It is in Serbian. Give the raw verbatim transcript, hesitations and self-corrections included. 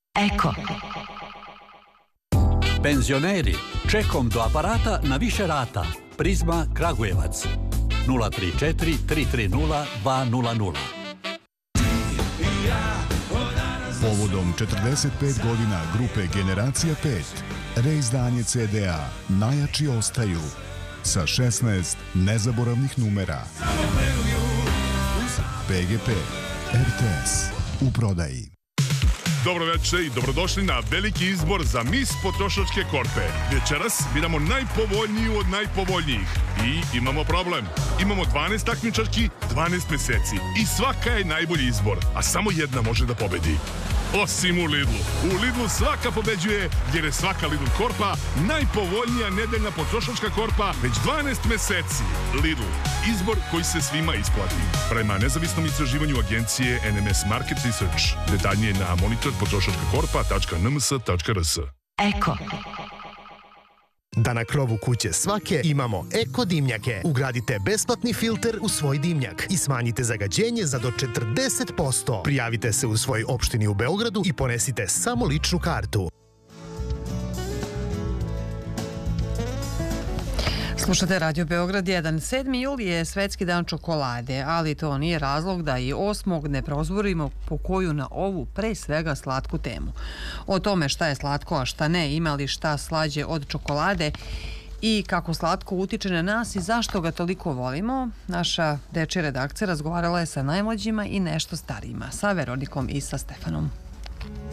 Eko. Penzioneri, čekom do aparata na više rata. Prizma Kragujevac. nula tri četiri tri tri nula dva nula nula. Povodom četrdeset pet godina grupe Generacija pet, reizdanje ce de a Najjači ostaju sa šesnaest nezaboravnih numera. pe ge pe, er te es u prodaji. Dobro večer i dobrodošli na veliki izbor za Mis potrošačke korpe. Večeras biramo najpovoljniju od najpovoljnijih. I imamo problem. Imamo dvanaest takmičarki, dvanaest meseci. I svaka je najbolji izbor, a samo jedna može da pobedi. Osim u Lidlu. U Lidlu svaka pobeđuje jer je svaka Lidl korpa najpovoljnija nedeljna potrošačka korpa već dvanaest meseci. Lidl. Izbor koji se svima isplati. Prema nezavisnom istraživanju agencije en em es Market Research. Detaljnije na monitor potrošačka korpa tačka en em es tačka er es. Eko. Da na krovu kuće svake imamo eko dimnjake. Ugradite besplatni filter u svoj dimnjak i smanjite zagađenje za do četrdeset posto. Prijavite se u svoj opštini u Beogradu i ponesite samo ličnu kartu. Slušate Radio Beograd jedan. sedmi jul je Svetski dan čokolade, ali to nije razlog da i osmog ne prozborimo po koju na ovu pre svega slatku temu. O tome šta je slatko, a šta ne, ima li šta slađe od čokolade i kako slatko utiče na nas i zašto ga toliko volimo, naša dečja redakcija razgovarala je sa najmlađima i nešto starijima, sa Veronikom i sa Stefanom.